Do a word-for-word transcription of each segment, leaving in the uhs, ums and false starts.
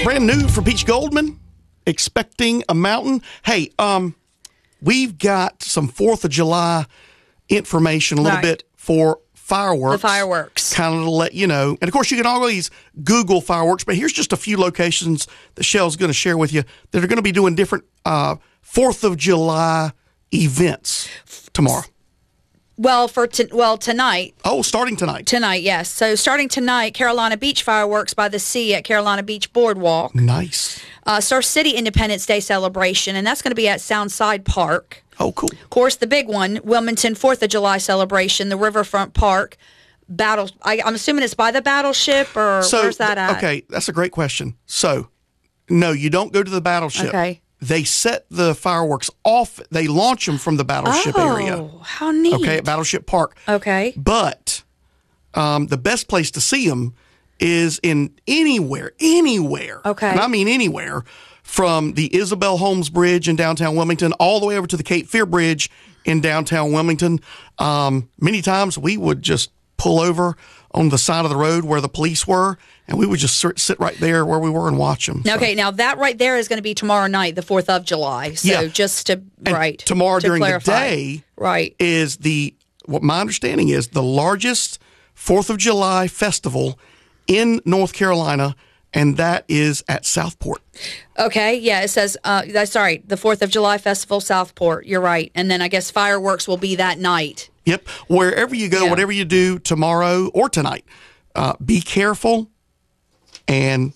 Brand new for Peach Goldman, Expecting a Mountain. Hey, um, we've got some fourth of July information a little Right. bit for fireworks. The fireworks. Kind of to let you know. And, of course, you can always Google fireworks, but here's just a few locations that Shell's going to share with you that are going to be doing different uh, fourth of July events tomorrow. Well, for t- well tonight. Oh, starting tonight. Tonight, yes. So starting tonight, Carolina Beach fireworks by the sea at Carolina Beach Boardwalk. Nice. Uh, Star City Independence Day celebration, and that's going to be at Soundside Park. Oh, cool. Of course, the big one, Wilmington fourth of July celebration, the Riverfront Park. Battle. I, I'm assuming it's by the Battleship, or So, where's that at? Okay, that's a great question. So, no, you don't go to the Battleship. Okay. They set the fireworks off. They launch them from the Battleship oh, area. how neat. Okay, at Battleship Park. Okay. But um, the best place to see them is in anywhere, anywhere. Okay. And I mean anywhere, from the Isabel Holmes Bridge in downtown Wilmington all the way over to the Cape Fear Bridge in downtown Wilmington. Um, many times we would just pull over on the side of the road where the police were, and we would just sit- sit right there where we were and watch them. So. Okay, now that right there is going to be tomorrow night, the fourth of July. So Yeah. just to, And right. tomorrow to during clarify. the day Right. is the, what my understanding is, the largest fourth of July festival in North Carolina, and that is at Southport. Okay, yeah, it says, uh, that's sorry, the fourth of July Festival, Southport. You're right. And then I guess fireworks will be that night. Yep. Wherever you go, Yeah. whatever you do tomorrow or tonight, uh, be careful and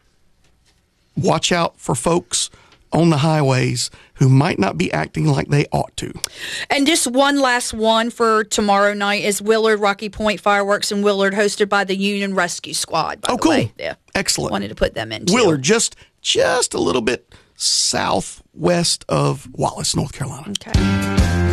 watch out for folks on the highways who might not be acting like they ought to. And just one last one for tomorrow night is Willard Rocky Point Fireworks in Willard, hosted by the Union Rescue Squad, by Oh, the cool. way. Yeah. Excellent. Wanted to put them in, too. Willard, just just a little bit southwest of Wallace, North Carolina. Okay.